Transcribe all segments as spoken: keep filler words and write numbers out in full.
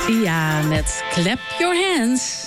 Sia met Clap Your Hands.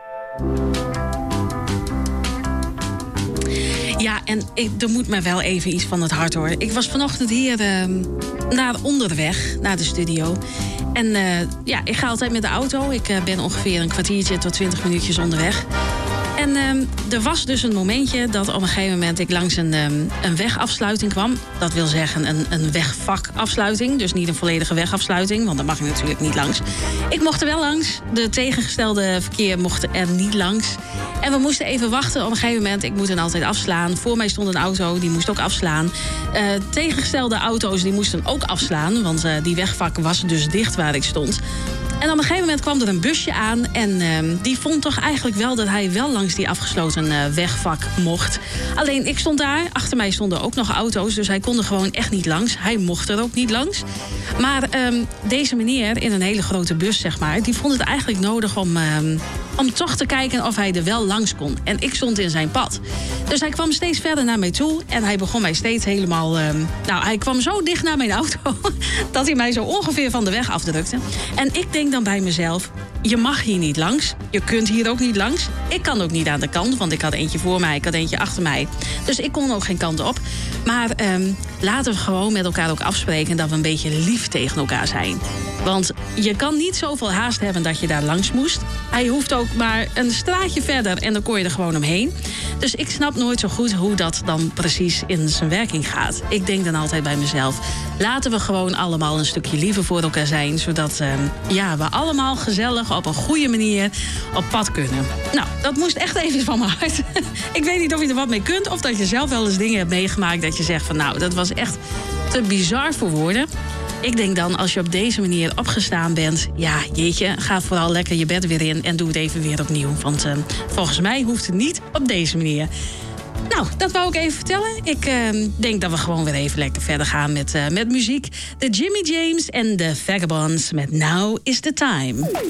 Ja, en ik, er moet me wel even iets van het hart, hoor. Ik was vanochtend hier uh, naar onderweg, naar de studio. En uh, ja, ik ga altijd met de auto. Ik uh, ben ongeveer een kwartiertje tot twintig minuutjes onderweg. En uh, er was dus een momentje dat op een gegeven moment ik langs een, um, een wegafsluiting kwam. Dat wil zeggen een, een wegvakafsluiting. Dus niet een volledige wegafsluiting, want daar mag ik natuurlijk niet langs. Ik mocht er wel langs. De tegengestelde verkeer mocht er niet langs. En we moesten even wachten. Op een gegeven moment, ik moet dan altijd afslaan. Voor mij stond een auto, die moest ook afslaan. Uh, tegengestelde auto's, die moesten ook afslaan. Want uh, die wegvak was dus dicht waar ik stond. En op een gegeven moment kwam er een busje aan. En uh, die vond toch eigenlijk wel dat hij wel langs die afgesloten uh, wegvak mocht. Alleen ik stond daar. Achter mij stonden ook nog auto's. Dus hij kon er gewoon echt niet langs. Hij mocht er ook niet langs. Maar um, deze meneer in een hele grote bus, zeg maar, die vond het eigenlijk nodig om, um, om toch te kijken of hij er wel langs kon. En ik stond in zijn pad. Dus hij kwam steeds verder naar mij toe. En hij begon mij steeds helemaal... Um, nou, hij kwam zo dicht naar mijn auto dat hij mij zo ongeveer van de weg afdrukte. En ik denk dan bij mezelf, je mag hier niet langs. Je kunt hier ook niet langs. Ik kan ook niet aan de kant, want ik had eentje voor mij, ik had eentje achter mij. Dus ik kon ook geen kant op. Maar um, laten we gewoon met elkaar ook afspreken dat we een beetje lief tegen elkaar zijn. Want je kan niet zoveel haast hebben dat je daar langs moest. Hij hoeft ook maar een straatje verder en dan kon je er gewoon omheen. Dus ik snap nooit zo goed hoe dat dan precies in zijn werking gaat. Ik denk dan altijd bij mezelf, laten we gewoon allemaal een stukje liever voor elkaar zijn. Zodat um, ja, we allemaal gezellig op een goede manier op pad kunnen. Nou, dat moest echt even van mijn hart. Ik weet niet of je er wat mee kunt of dat je zelf wel eens dingen hebt meegemaakt dat je zegt van nou, dat was echt te bizar voor woorden. Ik denk dan, als je op deze manier opgestaan bent, ja, jeetje, ga vooral lekker je bed weer in en doe het even weer opnieuw. Want uh, volgens mij hoeft het niet op deze manier. Nou, dat wou ik even vertellen. Ik uh, denk dat we gewoon weer even lekker verder gaan met, uh, met muziek. De Jimmy James en de Vagabonds met Now is the Time.